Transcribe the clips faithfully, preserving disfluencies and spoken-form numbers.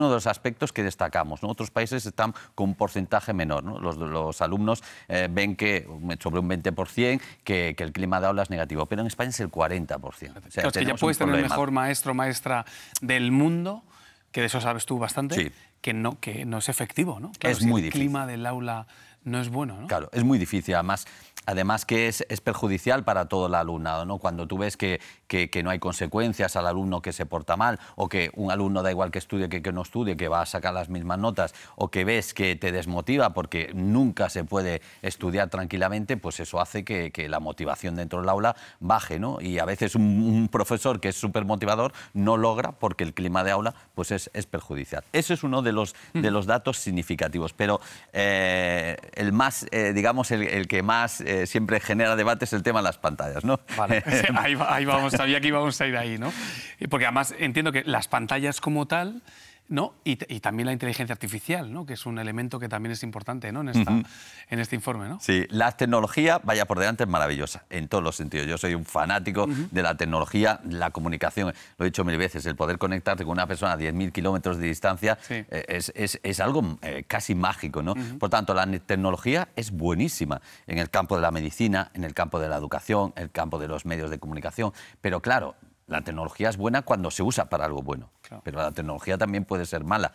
uno de los aspectos que destacamos, ¿no? Otros países están con un porcentaje menor, ¿no? Los, los alumnos eh, ven que sobre un veinte por cien que, que el clima de aula es negativo, pero en España es el cuarenta por cien. O sea, claro, es que ya puedes tener el mejor maestro o maestra del mundo, que de eso sabes tú bastante, sí. que, no, que no es efectivo, ¿no? Claro, es si muy el difícil. clima del aula no es bueno, ¿no? Claro, es muy difícil. Además, además que es, es perjudicial para todo el alumnado, ¿no? Cuando tú ves que, que, que no hay consecuencias al alumno que se porta mal, o que un alumno da igual que estudie que, que no estudie, que va a sacar las mismas notas, o que ves que te desmotiva porque nunca se puede estudiar tranquilamente, pues eso hace que, que la motivación dentro del aula baje, ¿no? Y a veces un, un profesor que es súper motivador no logra porque el clima de aula pues es, es perjudicial. Ese es uno de los, de los datos significativos, pero eh, el más, eh, digamos, el, el que más eh, siempre genera debate es el tema de las pantallas, ¿no? Vale, ahí, ahí vamos, sabía que íbamos a ir ahí, ¿no? Porque además entiendo que las pantallas como tal, ¿no? Y, y también la inteligencia artificial, ¿no? Que es un elemento que también es importante, ¿no? En, esta, uh-huh. en este informe, ¿no? Sí, la tecnología, vaya por delante, es maravillosa, en todos los sentidos. Yo soy un fanático uh-huh. de la tecnología, la comunicación, lo he dicho mil veces, el poder conectarte con una persona a diez mil kilómetros de distancia sí. eh, es, es, es algo eh, casi mágico, ¿no? Uh-huh. Por tanto, la tecnología es buenísima en el campo de la medicina, en el campo de la educación, en el campo de los medios de comunicación, pero claro, la tecnología es buena cuando se usa para algo bueno, claro. pero la tecnología también puede ser mala.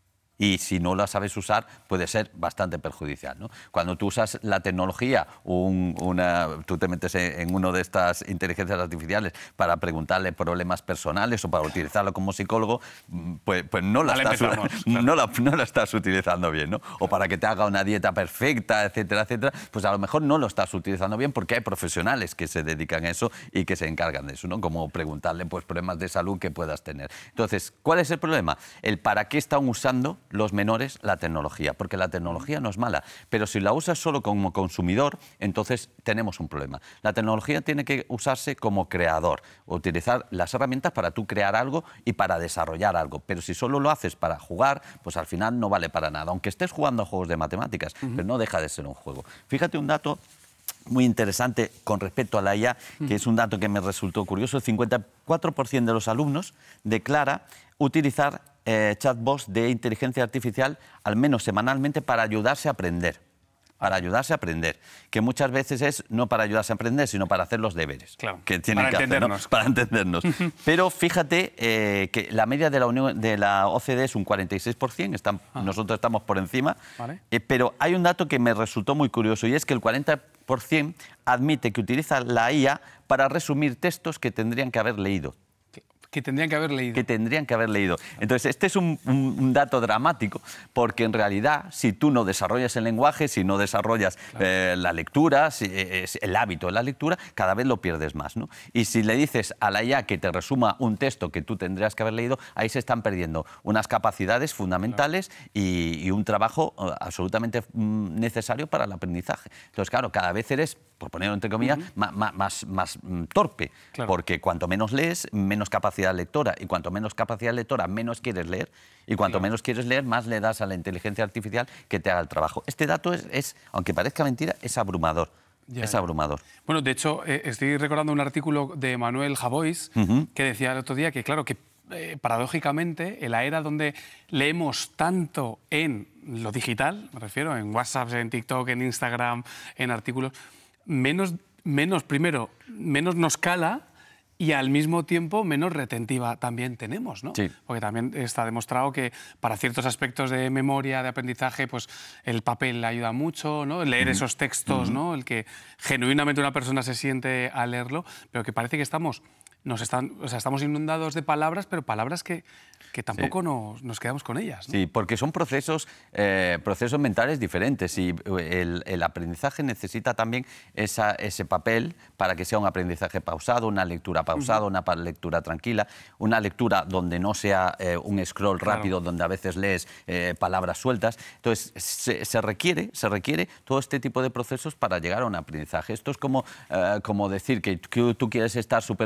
Y si no la sabes usar, puede ser bastante perjudicial, ¿no? Cuando tú usas la tecnología, un, una, tú te metes en una de estas inteligencias artificiales para preguntarle problemas personales o para utilizarlo como psicólogo, pues, pues no, la vale, estás, claro. no, la, no la estás utilizando bien, ¿no? O para que te haga una dieta perfecta, etcétera, etcétera, pues a lo mejor no lo estás utilizando bien porque hay profesionales que se dedican a eso y que se encargan de eso, ¿no? Como preguntarle pues, problemas de salud que puedas tener. Entonces, ¿cuál es el problema? El para qué están usando los menores la tecnología, porque la tecnología no es mala, pero si la usas solo como consumidor, entonces tenemos un problema. La tecnología tiene que usarse como creador, utilizar las herramientas para tú crear algo y para desarrollar algo, pero si solo lo haces para jugar, pues al final no vale para nada, aunque estés jugando a juegos de matemáticas, uh-huh. pero no deja de ser un juego. Fíjate un dato muy interesante con respecto a la I A, que es un dato que me resultó curioso, el cincuenta y cuatro por ciento de los alumnos declara utilizar eh, chatbots de inteligencia artificial al menos semanalmente para ayudarse a aprender. Para ayudarse a aprender, que muchas veces es no para ayudarse a aprender, sino para hacer los deberes. Claro, que tienen para que entendernos. Hacer, ¿no? Para entendernos. Pero fíjate eh, que la media de la, Unión, de la O C D E es un cuarenta y seis por ciento, están, nosotros estamos por encima, vale. eh, pero hay un dato que me resultó muy curioso y es que el cuarenta por ciento admite que utiliza la I A para resumir textos que tendrían que haber leído. Que tendrían que haber leído. Que tendrían que haber leído. Entonces, este es un, un, un dato dramático, porque en realidad, si tú no desarrollas el lenguaje, si no desarrollas claro. eh, la lectura, si, eh, el hábito de la lectura, cada vez lo pierdes más, ¿no? Y si le dices a la I A que te resuma un texto que tú tendrías que haber leído, ahí se están perdiendo unas capacidades fundamentales claro. y, y un trabajo uh, absolutamente mm, necesario para el aprendizaje. Entonces, claro, cada vez eres, por ponerlo entre comillas, uh-huh. más, más, más, más mm, torpe, claro. porque cuanto menos lees, menos capacidad lectora, y cuanto menos capacidad lectora, menos quieres leer, y cuanto claro. menos quieres leer, más le das a la inteligencia artificial que te haga el trabajo. Este dato es, es aunque parezca mentira, es abrumador. Ya, es ya. abrumador. Bueno, de hecho, eh, estoy recordando un artículo de Manuel Javois uh-huh. que decía el otro día que, claro, que eh, paradójicamente, en la era donde leemos tanto en lo digital, me refiero, en WhatsApp, en TikTok, en Instagram, en artículos, menos, menos primero, menos nos cala, y al mismo tiempo menos retentiva también tenemos, ¿no? Sí. Porque también está demostrado que para ciertos aspectos de memoria, de aprendizaje, pues el papel ayuda mucho, ¿no? Leer uh-huh. esos textos, uh-huh. ¿no? El que genuinamente una persona se siente al leerlo, pero que parece que estamos, nos están, o sea, estamos inundados de palabras, pero palabras que, que tampoco sí. nos, nos quedamos con ellas, ¿no? Sí, porque son procesos, eh, procesos mentales diferentes y el, el aprendizaje necesita también esa, ese papel para que sea un aprendizaje pausado, una lectura pausada, uh-huh. una lectura tranquila, una lectura donde no sea eh, un scroll rápido, claro. donde a veces lees eh, palabras sueltas. Entonces, se, se, requiere, se requiere todo este tipo de procesos para llegar a un aprendizaje. Esto es como, eh, como decir que, que tú quieres estar súper musculado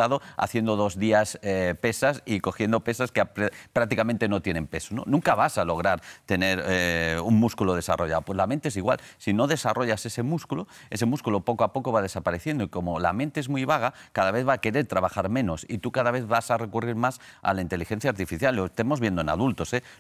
entrenado haciendo dos días eh, pesas y cogiendo pesas que prácticamente no tienen peso, ¿no? Nunca vas a lograr tener eh, un músculo desarrollado. Pues la mente es igual. Si no desarrollas ese músculo, ese músculo poco a poco va desapareciendo y como la mente es muy vaga, cada vez va a querer trabajar menos y tú cada vez vas a recurrir más a la inteligencia artificial. Lo estamos viendo en adultos, ¿eh?